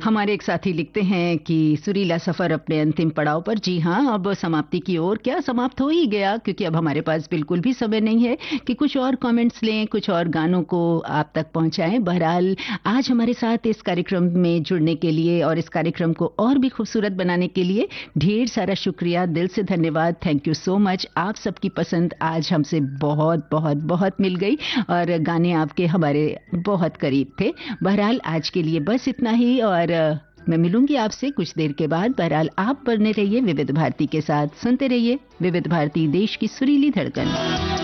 हमारे एक साथी लिखते हैं कि सुरीला सफर अपने अंतिम पड़ाव पर। जी हाँ, अब समाप्ति की ओर, क्या समाप्त हो ही गया, क्योंकि अब हमारे पास बिल्कुल भी समय नहीं है कि कुछ और कमेंट्स लें, कुछ और गानों को आप तक पहुंचाएं। बहरहाल, आज हमारे साथ इस कार्यक्रम में जुड़ने के लिए और इस कार्यक्रम को और भी खूबसूरत बनाने के लिए ढेर सारा शुक्रिया, दिल से धन्यवाद। Thank you so much. आप सबकी पसंद आज हमसे बहुत बहुत बहुत मिल गई और गाने आपके हमारे बहुत करीब थे। बहरहाल, आज के लिए बस इतना ही और मैं मिलूंगी आपसे कुछ देर के बाद। बहरहाल, आप बने रहिए विविध भारती के साथ, सुनते रहिए विविध भारती, देश की सुरीली धड़कन।